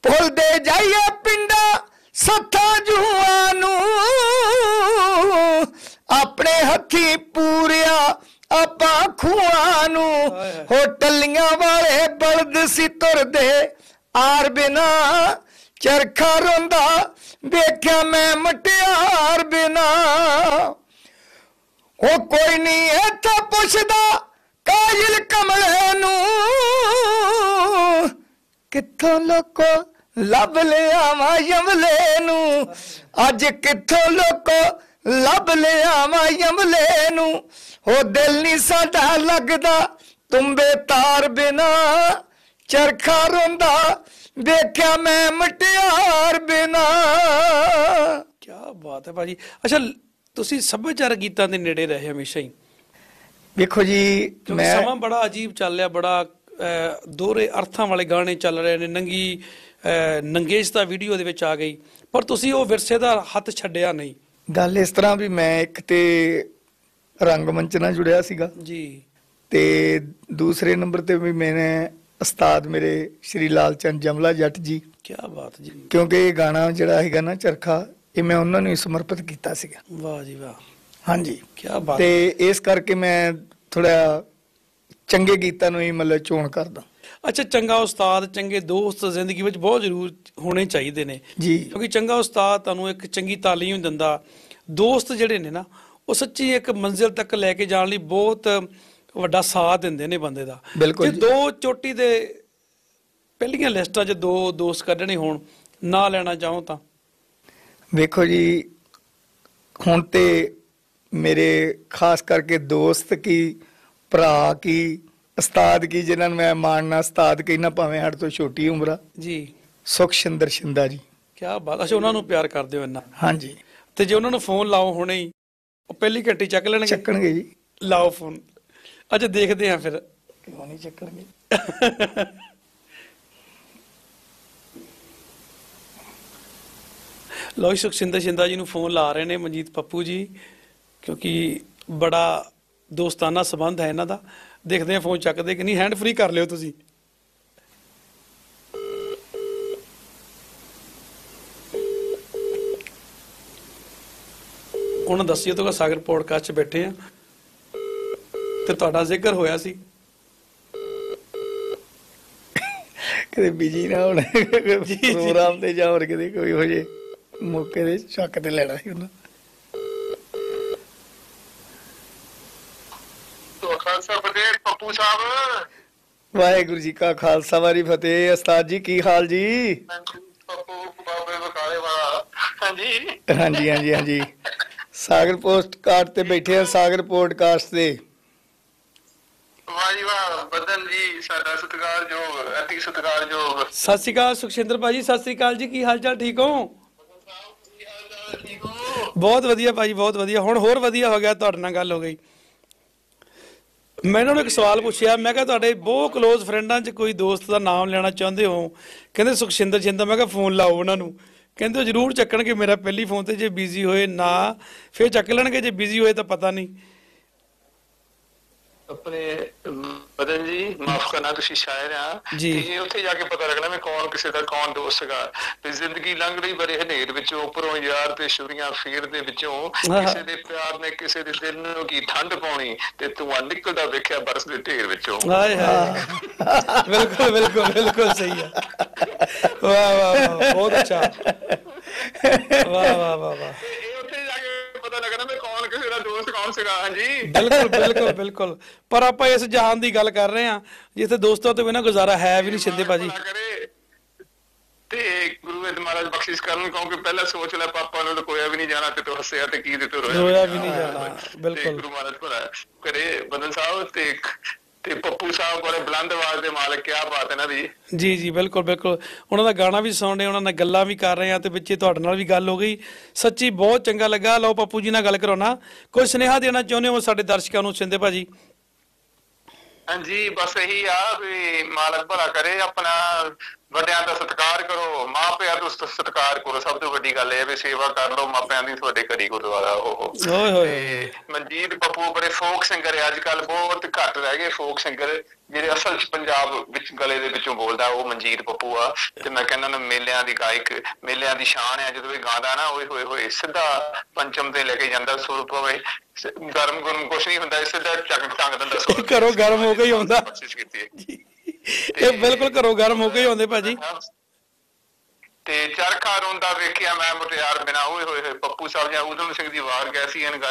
ਭੁੱਲਦੇ ਜਾਈਏ ਪਿੰਡਾਂ ਸੱਥਾਂ ਜੂਆਂ ਨੂੰ, ਆਪਣੇ ਹੱਥੀਂ ਪੂਰਿਆ ਆਪਾਂ ਖੂਹਾਂ ਨੂੰ। ਹੋ ਟੱਲੀਆਂ ਵਾਲੇ ਬਲਦ ਸੀ ਤੁਰਦੇ ਆਰ ਬਿਨਾ, ਚਰਖਾ ਰੋਂਦਾ ਵੇਖਿਆ ਮੈਂ ਮਟਿਆਰ ਬਿਨਾ। ਉਹ ਕੋਈ ਨਹੀਂ ਇੱਥੇ ਪੁੱਛਦਾ ਕਾਜਲ ਕਮਲੇ ਨੂੰ, ਕਿੱਥੋਂ ਲੋਕੋ ਲੱਭ ਲਿਆਵਾਂ ਯਮਲੇ ਨੂੰ। ਅੱਜ ਕਿੱਥੋਂ ਲੋਕੋ ਲੱਭ ਲਿਆਵਾਂ ਯਮਲੇ ਨੂੰ। ਉਹ ਦਿਲ ਨਹੀਂ ਸਾਡਾ ਲੱਗਦਾ ਤੁੰਬੇ ਤਾਰ ਬਿਨਾ, ਚਰਖਾ ਰੋਂਦਾ ਵੇਖਿਆ ਮੈਂ ਮਟਿਆਰ ਬਿਨਾ। ਕੀ ਬਾਤ ਹੈ ਭਾਜੀ। ਅੱਛਾ, ਤੁਸੀਂ ਸੱਭਿਆਚਾਰਕ ਗੀਤਾਂ ਦੇ ਨੇੜੇ ਰਹੇ ਹਮੇਸ਼ਾ ਹੀ। ਵੇਖੋ ਜੀ, ਮੈਂ ਸਮਾਂ ਬੜਾ ਅਜੀਬ ਚੱਲ ਰਿਹਾ, ਬੜਾ ਦੋਹਰੇ ਅਰਥਾਂ ਵਾਲੇ ਗਾਣੇ ਚੱਲ ਰਹੇ ਨੇ। ਨੰਗੇਸ਼ਤਾ ਵੀਡੀਓ ਦੇ ਵਿੱਚ ਆ ਗਈ, ਪਰ ਤੁਸੀਂ ਉਹ ਵਿਰਸੇ ਦਾ ਹੱਥ ਛੱਡਿਆ ਨਹੀਂ। ਗੱਲ ਇਸ ਤਰ੍ਹਾਂ ਵੀ ਮੈਂ ਇੱਕ ਤੇ ਰੰਗਮੰਚ ਨਾਲ ਜੁੜਿਆ ਸੀਗਾ ਜੀ, ਤੇ ਦੂਸਰੇ ਨੰਬਰ ਤੇ ਵੀ ਮੈਨੇ ਉਸਤਾਦ ਮੇਰੇ ਸ਼੍ਰੀ ਲਾਲ ਚੰਦ ਜਮਲਾ ਜੱਟ ਜੀ, ਕੀ ਬਾਤ ਜੀ, ਕਿਉਂਕਿ ਇਹ ਗਾਣਾ ਜਿਹੜਾ ਹੈਗਾ ਨਾ ਚਰਖਾ, ਇਹ ਮੈਂ ਉਹਨਾਂ ਨੂੰ ਹੀ ਸਮਰਪਿਤ ਕੀਤਾ ਸੀਗਾ। ਵਾਹ ਜੀ ਵਾਹ, ਹਾਂਜੀ, ਕੀ ਬਾਤ। ਤੇ ਇਸ ਕਰਕੇ ਮੈਂ ਥੋੜਾ ਚੰਗੇ ਗੀਤਾਂ ਨੂੰ ਹੀ ਮਤਲਬ ਚੋਣ ਕਰਦਾ। ਅੱਛਾ, ਚੰਗਾ ਉਸਤਾਦ, ਚੰਗੇ ਦੋਸਤ ਜ਼ਿੰਦਗੀ ਵਿੱਚ ਬਹੁਤ ਜ਼ਰੂਰ ਹੋਣੇ ਚਾਹੀਦੇ ਨੇ ਜੀ, ਕਿਉਂਕਿ ਚੰਗਾ ਉਸਤਾਦ ਤੁਹਾਨੂੰ ਇੱਕ ਚੰਗੀ ਤਾਲੀਮ ਦਿੰਦਾ। ਦੋਸਤ ਜਿਹੜੇ ਨੇ ਨਾ, ਉਹ ਸੱਚੀ ਇੱਕ ਮੰਜ਼ਿਲ ਤੱਕ ਲੈ ਕੇ ਜਾਣ ਲਈ ਬਹੁਤ ਵੱਡਾ ਸਾਥ ਦਿੰਦੇ ਨੇ ਬੰਦੇ ਦਾ। ਬਿਲਕੁਲ। ਜੇ ਦੋ ਚੋਟੀ ਦੇ ਪਹਿਲੀਆਂ ਲਿਸਟਾਂ 'ਚ ਦੋ ਦੋਸਤ ਕੱਢਣੇ ਹੋਣ, ਨਾ ਲੈਣਾ ਚਾਹੋ ਤਾਂ? ਵੇਖੋ ਜੀ, ਹੁਣ ਤੇ ਮੇਰੇ ਖਾਸ ਕਰਕੇ ਦੋਸਤ ਕੀ, ਭਰਾ ਕੀ, ਉਸਤਾਦ ਕੀ, ਜਿਨ੍ਹਾਂ ਨੂੰ ਮੈਂ ਮਾਣਨਾ ਉਸਤਾਦ ਕਹਿਣਾ, ਭਾਵੇਂ ਸਾਡੇ ਤੋਂ ਛੋਟੀ ਉਮਰ ਆ ਜੀ, ਸੁਖਸ਼ਿੰਦਰ ਸ਼ਿੰਦਾ ਜੀ। ਕੀ ਬਾਤ। ਅੱਛਾ, ਉਹਨਾਂ ਨੂੰ ਪਿਆਰ ਕਰਦੇ ਹੋ ਇੰਨਾ? ਹਾਂਜੀ। ਤੇ ਜੇ ਉਹਨਾਂ ਨੂੰ ਫੋਨ ਲਾਓ ਹੁਣੇ ਹੀ, ਉਹ ਪਹਿਲੀ ਘੰਟੀ ਚੱਕ ਲੈਣਗੇ? ਚੱਕਣਗੇ ਜੀ। ਲਾਓ ਫੋਨ। ਅੱਛਾ, ਦੇਖਦੇ ਆ ਫਿਰ। ਕਿਉਂ ਨਹੀਂ ਚੱਕਣਗੇ? ਲੋ, ਸੁਖਸ਼ਿੰਦਰ ਸ਼ਿੰਦਾ ਜੀ ਨੂੰ ਫੋਨ ਲਾ ਰਹੇ ਨੇ ਮਨਜੀਤ ਪੱਪੂ ਜੀ, ਕਿਉਂਕਿ ਬੜਾ ਦੋਸਤਾਨਾ ਸੰਬੰਧ ਹੈ ਇਹਨਾਂ ਦਾ। ਦੇਖਦੇ ਆ ਫੋਨ ਚੱਕਦੇ ਕਿ ਨਹੀਂ। ਹੈਂਡ ਫ੍ਰੀ ਕਰ ਲਿਓ ਤੁਸੀਂ। ਉਹਨਾਂ ਦੱਸਿਓ ਤਾਂ ਸਾਗਰ ਪੋਡਕਾਸਟ 'ਚ ਬੈਠੇ ਆ ਤੇ ਤੁਹਾਡਾ ਜ਼ਿਕਰ ਹੋਇਆ ਸੀ। ਕਦੇ ਬਿਜੀ ਨਾ ਹੋਣ ਪ੍ਰੋਗਰਾਮ ਤੇ ਜਾਂ ਹੋਰ ਕਿਤੇ ਕੋਈ ਹੋ ਜੇ ਮੌਕੇ ਦੇ ਸ਼ੱਕ ਤੇ ਲੈਣਾ ਸੀ ਉਹਨਾਂ। ਖਾਲਸਾ ਫਤਿਹ ਪੱਪੂ ਸਾਹਿਬ। ਵਾਹਿਗੁਰੂ ਜੀ ਕਾ ਖਾਲਸਾ, ਵਾਰੀ ਫਤਿਹ। ਉਸਤਾਦ ਜੀ ਕੀ ਹਾਲ ਜੀ? ਪੱਪੂ ਬਾਬੇ ਬਕਾਲੇ ਵਾਲਾ। ਹਾਂਜੀ ਹਾਂਜੀ ਹਾਂਜੀ ਹਾਂਜੀ। ਸਾਗਰ ਪੋਡਕਾਸਟ ਤੇ ਬੈਠੇ ਆ, ਸਾਗਰ ਪੋਡਕਾਸਟ ਤੇ। ਵਾਹ ਜੀ ਵਾਹ, ਬਦਨ ਜੀ ਸਾਡਾ ਸਤਿਕਾਰਯੋਗ, ਅਤੀ ਸਤਿਕਾਰਯੋਗ। ਸਤਿ ਸ਼੍ਰੀ ਅਕਾਲ ਸੁਖਸ਼ਿੰਦਰ ਭਾਜੀ, ਸਤਿ ਸ਼੍ਰੀ ਅਕਾਲ ਜੀ। ਕੀ ਹਾਲ ਚਾਲ, ਠੀਕ ਹੋ? ਠੀਕ ਹੋ? ਬਹੁਤ ਵਧੀਆ ਭਾਜੀ, ਬਹੁਤ ਵਧੀਆ। ਹੁਣ ਹੋਰ ਵਧੀਆ ਹੋ ਗਿਆ, ਤੁਹਾਡੇ ਨਾਲ ਗੱਲ ਹੋ ਗਈ। ਮੈਂ ਇਹਨਾਂ ਨੂੰ ਇੱਕ ਸਵਾਲ ਪੁੱਛਿਆ, ਮੈਂ ਕਿਹਾ ਤੁਹਾਡੇ ਬਹੁਤ ਕਲੋਜ਼ ਫਰੈਂਡਾਂ 'ਚ ਕੋਈ ਦੋਸਤ ਦਾ ਨਾਮ ਲੈਣਾ ਚਾਹੁੰਦੇ ਹੋ? ਕਹਿੰਦੇ ਸੁਖਸ਼ਿੰਦਰ ਸ਼ਿੰਦਾ। ਮੈਂ ਕਿਹਾ ਫੋਨ ਲਾਓ ਉਹਨਾਂ ਨੂੰ। ਕਹਿੰਦੇ ਉਹ ਜ਼ਰੂਰ ਚੱਕਣਗੇ ਮੇਰਾ ਪਹਿਲੀ ਫੋਨ ਤੇ, ਜੇ ਬਿਜ਼ੀ ਹੋਏ ਨਾ ਫਿਰ ਚੱਕ ਲੈਣਗੇ, ਜੇ ਬਿਜ਼ੀ ਹੋਏ ਤਾਂ ਪਤਾ ਨਹੀਂ। ਆਪਣੇ ਬਦਨ ਜੀ ਮਾਫ ਕਰਨਾ, ਤੁਸੀਂ ਸ਼ਾਇਰ ਆ ਜੀ। ਤੇ ਉੱਥੇ ਜਾ ਕੇ ਪਤਾ ਲੱਗਣਾ ਮੈਂ ਕੌਣ ਕਿਸੇ ਦਾ ਕੌਣ ਦੋਸਤ ਸੀਗਾ। ਤੇ ਜ਼ਿੰਦਗੀ ਲੰਘ ਰਹੀ ਬੜੇ ਹਨੇਰ ਵਿੱਚੋਂ, ਉੱਪਰੋਂ ਯਾਰ ਤੇ ਛੁਰੀਆਂ ਫੇਰ ਦੇ ਵਿੱਚੋਂ, ਕਿਸੇ ਦੇ ਪਿਆਰ ਨੇ ਕਿਸੇ ਦੇ ਦਿਲ ਨੂੰ ਕੀ ਠੰਡ ਪਾਉਣੀ, ਤੇ ਧੂੰਆਂ ਨਿਕਲਦਾ ਵੇਖਿਆ ਬਰਸ ਦੇ ਢੇਰ ਵਿੱਚੋਂ। ਹਾਏ ਹਾਏ, ਬਿਲਕੁਲ ਬਿਲਕੁਲ ਬਿਲਕੁਲ ਸਹੀ ਹੈ। ਵਾਹ ਵਾਹ ਵਾਹ, ਬਹੁਤ ਅੱਛਾ। ਵਾਹ ਵਾਹ ਵਾਹ ਵਾਹ। ਉੱਥੇ ਜਾ ਕੇ ਪਤਾ ਲੱਗਣਾ ਮੈਂ ਕੌਣ ਕਿਸੇ ਦਾ ਦੋਸਤ ਕੌਣ ਸੀਗਾ। ਹਾਂਜੀ, ਬਿਲਕੁਲ ਬਿਲਕੁਲ ਬਿਲਕੁਲ। ਪਰ ਆਪਾਂ ਇਸ ਜਹਾਨ ਦੀ ਗੱਲ ਕਰ ਰਹੇ ਹਾਂ ਜਿੱਥੇ ਦੋਸਤਾਂ ਤੋਂ ਬਿਨਾਂ ਗੁਜ਼ਾਰਾ ਹੈ ਵੀ ਨਹੀਂ ਸ਼ਿੰਦੇ ਭਾਜੀ। ਤੇ ਗੁਰੂ ਮਹਾਰਾਜ ਬਖਸ਼ਿਸ਼ ਕਰਨ, ਕਿਉਂਕਿ ਪਹਿਲਾਂ ਸੋਚ ਲੈ ਪਾਪਾ ਨੂੰ ਲੁਕੋਇਆ ਵੀ ਨਹੀਂ ਜਾਣਾ, ਤੇ ਤੂੰ ਹੱਸਿਆ ਤੇ ਕੀ ਤੇ ਤੂੰ ਰੋਇਆ ਵੀ ਨਹੀਂ ਜਾਣਾ। ਬਿਲਕੁਲ। ਗੁਰੂ ਮਹਾਰਾਜ ਭਲਾ ਕਰੇ ਬਦਨ ਸਾਹਿਬ ਤੇ ਪੱਪੂ ਸਾਹਿਬ ਕੋਲੇ ਬੁਲੰਦ ਆਵਾਜ਼ ਦੇ ਮਾਲਕ, ਕਿਆ ਬਾਤ ਹੈ ਨਾ ਜੀ। ਜੀ ਜੀ ਬਿਲਕੁਲ ਬਿਲਕੁਲ। ਉਹਨਾਂ ਦਾ ਗਾਣਾ ਵੀ ਸੁਣ ਰਹੇ, ਉਹਨਾਂ ਨਾਲ ਗੱਲਾਂ ਵੀ ਕਰ ਰਹੇ ਆ, ਤੇ ਵਿੱਚੇ ਤੁਹਾਡੇ ਨਾਲ ਵੀ ਗੱਲ ਹੋ ਗਈ। ਸੱਚੀ ਬਹੁਤ ਚੰਗਾ ਲੱਗਾ। ਲਓ ਪੱਪੂ ਜੀ ਨਾਲ ਗੱਲ ਕਰਾਉਣਾ। ਕੋਈ ਸੁਨੇਹਾ ਦੇਣਾ ਚਾਹੁੰਦੇ ਹੋ ਸਾਡੇ ਦਰਸ਼ਕਾਂ ਨੂੰ ਸ਼ਿੰਦੇ ਭਾਜੀ? ਹਾਂਜੀ, ਬਸ ਇਹੀ ਆ ਵੀ ਮਾਲਕ ਭਲਾ ਕਰੇ। ਆਪਣਾ ਵੱਡਿਆਂ ਦਾ ਸਤਿਕਾਰ ਕਰੋ, ਮਾਪਿਆਂ ਦਾ ਸਤਿਕਾਰ ਕਰੋ। ਸਭ ਤੋਂ ਵੱਡੀ ਗੱਲ ਇਹ ਹੈ ਵੀ ਸੇਵਾ ਕਰ ਲਓ ਮਾਪਿਆਂ ਦੀ, ਤੁਹਾਡੇ ਘਰੀ ਗੁਰਦੁਆਰਾ ਉਹ। ਓਏ ਹੋਏ। ਤੇ ਮਨਜੀਤ ਬੱਬੂ ਬੜੇ ਫੋਕ ਸਿੰਗਰ ਹੈ, ਅੱਜ ਕੱਲ੍ਹ ਬਹੁਤ ਘੱਟ ਰਹਿ ਗਏ ਫੋਕ ਸਿੰਗਰ ਜਿਹੜੇ ਅਸਲ ਚ ਪੰਜਾਬ ਵਿੱਚ ਗਲੇ ਦੇ ਵਿੱਚੋਂ ਬੋਲਦਾ, ਉਹ ਮਨਜੀਤ ਬੱਬੂ ਆ। ਤੇ ਮੈਂ ਕਹਿੰਦਾ ਨਾ, ਮੇਲਿਆਂ ਦੀ ਗਾਇਕ, ਮੇਲਿਆਂ ਦੀ ਸ਼ਾਨ ਹੈ। ਜਦੋਂ ਇਹ ਗਾਉਂਦਾ ਨਾ, ਓਏ ਹੋਏ ਹੋਏ, ਸਿੱਧਾ ਪੰਚਮ ਤੇ ਲੈ ਕੇ ਜਾਂਦਾ ਸੁਰ ਪਵੇ, ਗਰਮ ਗੁਰਮ ਕੁਛ ਨਹੀਂ ਹੁੰਦਾ, ਸਿੱਧਾ ਟੰਗ ਦਿੰਦਾ ਸੁਰ। ਘਰੋਂ ਗਰਮ ਹੋ ਕੇ ਹੀ ਆਉਂਦਾ। ਕੋਸ਼ਿਸ਼ ਕੀਤੀ ਹੈ। ਇਹ ਬਿਲਕੁਲ ਘਰੋਂ ਗਰਮ ਹੋ ਕੇ ਹੀ ਆਉਂਦੇ ਭਾਜੀ। ਤੇ ਚਰਖਾ ਰੋਂਦਾ ਵੇਖਿਆ ਮੈਂ ਮੁਟਿਆਰ ਬਿਨਾ, ਓਏ ਹੋਏ ਹੋਏ, ਪੱਪੂ ਸਾਹਿਬ ਜਾਂ ਊਧਮ ਸਿੰਘ ਦੀ ਵਾਰ ਕੈਸੀ